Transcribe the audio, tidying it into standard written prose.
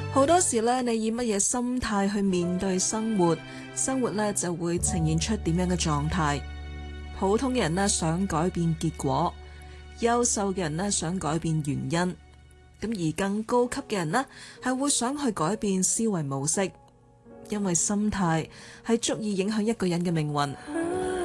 好多時咧，你以乜嘢心態去面對生活，生活咧就會呈現出點樣嘅狀態。普通嘅人呢，想改變結果，優秀嘅人呢，想改變原因，咁而更高級嘅人呢，係會想去改變思維模式，因為心態係足以影響一個人嘅命運。